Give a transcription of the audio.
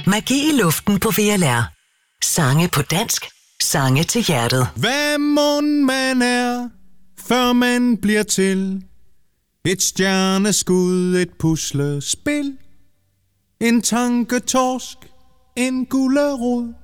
Magi i luften på VLR. Sange på dansk. Sange til hjertet. Hvad mon man er, før man bliver til? Et stjerneskud, et puslespil. En tanketorsk, en gulerod.